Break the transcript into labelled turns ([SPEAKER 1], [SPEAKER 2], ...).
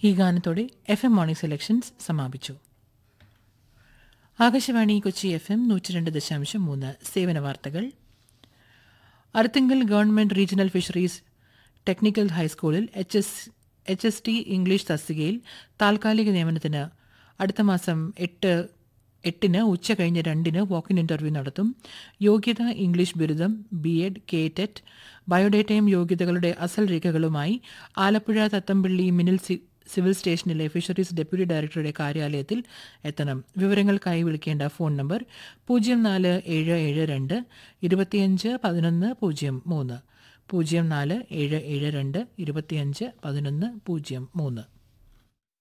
[SPEAKER 1] ഈ ഗാനത്തോടെ FM morning selections സമാപിച്ചു. Akashvani Kochi FM 102.3 സേവന വാർത്തകൾ. Arthunkal government regional fisheries technical ഹൈസ്കൂളിൽ HST ഇംഗ്ലീഷ് തസ്തികയിൽ താൽക്കാലിക നിയമനത്തിന് അടുത്ത മാസം 8-ന് ഉച്ചകഴിഞ്ഞ് 2-ന് വാക്കിൻ ഇന്റർവ്യൂ നടത്തും. യോഗ്യത ഇംഗ്ലീഷ് ബിരുദം, BEd, KTET, ബയോഡേറ്റയും യോഗ്യതകളുടെ അസൽ രേഖകളുമായി ആലപ്പുഴ തത്തമ്പള്ളി മിനിൽ സിവിൽ സ്റ്റേഷനിലെ ഫിഷറീസ് ഡെപ്യൂട്ടി ഡയറക്ടറുടെ കാര്യാലയത്തിൽ എത്തണം. വിവരങ്ങൾക്കായി വിളിക്കേണ്ട ഫോൺ നമ്പർ 04772 251103 04772 251103.